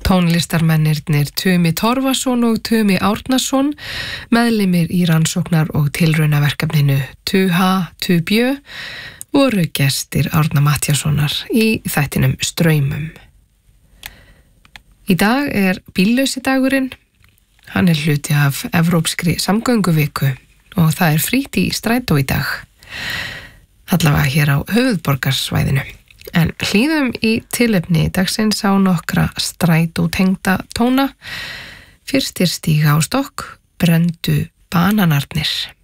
Tónlistarmennirnir Tumi Torfason og Tumi Árnason, meðlimir í rannsóknar- og tilraunaverkefninu Tuha Tubjö, voru gestir Árna Matthíassonar í þættinum Straumum. Í dag bíllausi dagurinn. Hann hluti af evrópskri samgönguviku og það frítt í strætó í dag. Allavega hér á höfuðborgarsvæðinu. En hlýðum í tilefni dagsins á nokkra strætótengda tóna. Fyrstir stíga á stokk brenndu bananarnir.